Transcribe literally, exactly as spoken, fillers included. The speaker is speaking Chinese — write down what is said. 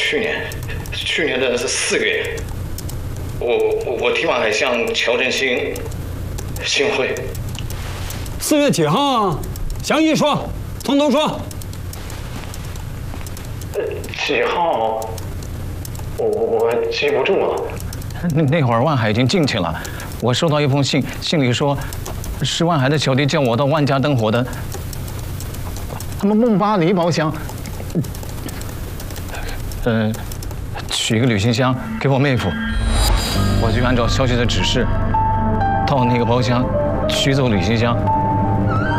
去年，去年的是四月，我我提完还向乔振兴行贿。 四月几号啊？详细说，从头说。 几号？我我记不住了。 那那会儿万海已经进去了，我收到一封信，信里说是万海的小弟叫我到万家灯火的他们梦巴黎包厢，呃，取一个旅行箱给我妹夫，我就按照消息的指示到那个包厢取走旅行箱。